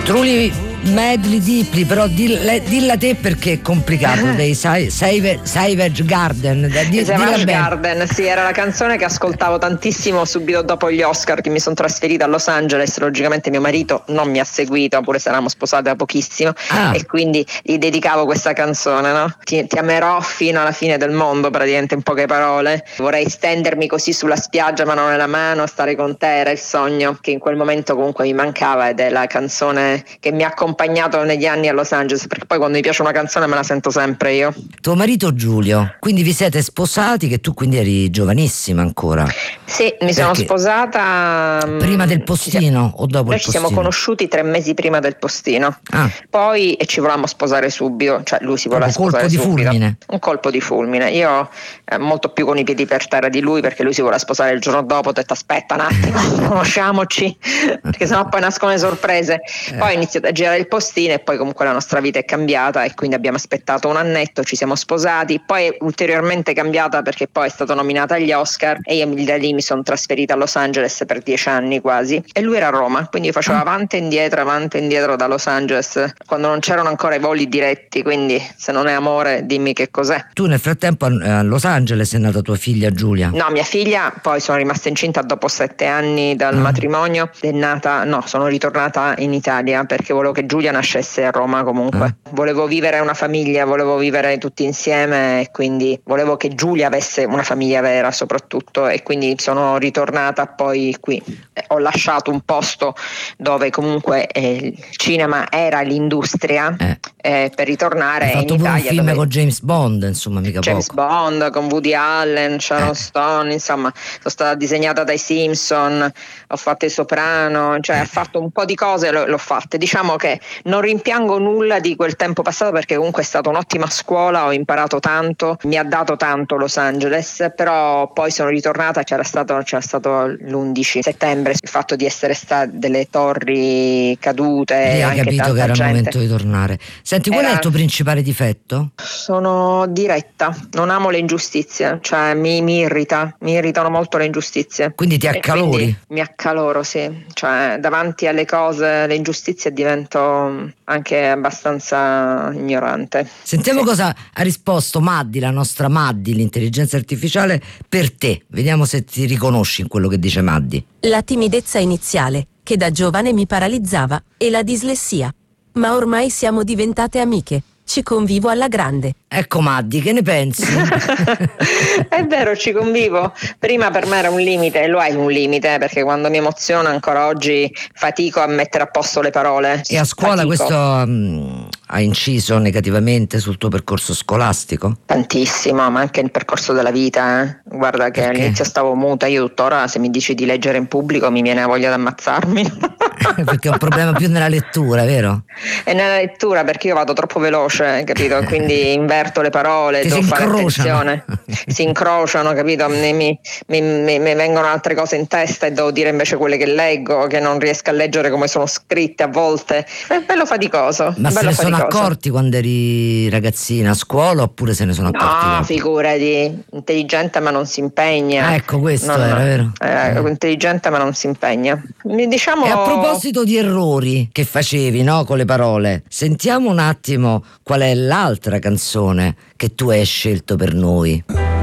Trulli medley deeply, però dilla te perché è complicato. Dei Savage Garden. Savage Garden, sì, era la canzone che ascoltavo tantissimo subito dopo gli Oscar, che mi sono trasferita a Los Angeles. Logicamente mio marito non mi ha seguito, pure se eravamo sposati da pochissimo, e quindi gli dedicavo questa canzone, no? Ti amerò fino alla fine del mondo, praticamente, in poche parole. Vorrei stendermi così sulla spiaggia, mano nella mano, stare con te, era il sogno che in quel momento comunque mi mancava, ed è la canzone che mi ha accompagnato negli anni a Los Angeles, perché poi quando mi piace una canzone me la sento sempre io. Tuo marito Giulio, quindi vi siete sposati, che tu quindi eri giovanissima ancora? Sì, mi sono sposata prima del postino o dopo il postino? Noi ci siamo conosciuti 3 mesi prima del postino, poi ci volevamo sposare subito, cioè lui si voleva sposare subito. Un colpo di fulmine. Io molto più con i piedi per terra di lui, perché lui si voleva sposare il giorno dopo. Ho detto aspetta un attimo, conosciamoci, perché sennò poi nascono le sorprese. Poi ho iniziato a girare il postino e poi comunque la nostra vita è cambiata, e quindi abbiamo aspettato un annetto, ci siamo sposati, poi è ulteriormente cambiata perché poi è stato nominata agli Oscar e io da lì mi sono trasferita a Los Angeles per 10 anni quasi, e lui era a Roma, quindi io facevo avanti e indietro da Los Angeles quando non c'erano ancora i voli diretti, quindi se non è amore dimmi che cos'è. Tu nel frattempo a Los Angeles è nata tua figlia Giulia? No, mia figlia poi sono rimasta incinta dopo 7 anni dal matrimonio, sono ritornata in Italia perché volevo che Giulia nascesse a Roma comunque. Volevo vivere una famiglia, volevo vivere tutti insieme, e quindi volevo che Giulia avesse una famiglia vera soprattutto, e quindi sono ritornata poi qui. Ho lasciato un posto dove comunque il cinema era l'industria per ritornare in Italia. Hai fatto un film con James Bond, insomma, mica James poco. Bond, con Woody Allen, Sharon Stone, insomma, sono stata disegnata dai Simpson, ho fatto Il Soprano, cioè ho fatto un po' di cose, l'ho fatte. Diciamo che non rimpiango nulla di quel tempo passato, perché comunque è stata un'ottima scuola, ho imparato tanto, mi ha dato tanto Los Angeles, però poi sono ritornata, c'era stato l'11 settembre, il fatto di essere state delle torri cadute, e hai anche capito che era gente. Il momento di tornare. Senti, qual è il tuo principale difetto? Sono diretta, non amo le ingiustizie, cioè mi irritano molto le ingiustizie. Quindi ti accalori? Mi accaloro, sì, cioè davanti alle cose, le ingiustizie, divento anche abbastanza ignorante. Sentiamo cosa ha risposto Maddi, la nostra Maddi, l'intelligenza artificiale, per te. Vediamo se ti riconosci in quello che dice Maddi. La timidezza iniziale, che da giovane mi paralizzava, e la dislessia. Ma ormai siamo diventate amiche. Ci convivo alla grande. Ecco Maddi, che ne pensi? È vero, ci convivo. Prima per me era un limite, e lo è un limite, perché quando mi emoziono ancora oggi fatico a mettere a posto le parole. E a scuola questo ha inciso negativamente sul tuo percorso scolastico? Tantissimo, ma anche nel percorso della vita. Guarda che all'inizio stavo muta, io tuttora se mi dici di leggere in pubblico mi viene voglia di ammazzarmi. Perché è un problema più nella lettura, vero? È nella lettura, perché io vado troppo veloce, capito? Quindi inverto le parole, devo fare attenzione. Si incrociano, capito? Mi vengono altre cose in testa e devo dire invece quelle che leggo, che non riesco a leggere come sono scritte a volte. È bello faticoso. Ma se ne sono accorti quando eri ragazzina a scuola, oppure se ne sono accorti? No, figurati, intelligente ma non si impegna. Ecco, questo era, vero? Intelligente ma non si impegna. Diciamo. E a proposito di errori che facevi, no, con le parole, sentiamo un attimo qual è l'altra canzone che tu hai scelto per noi.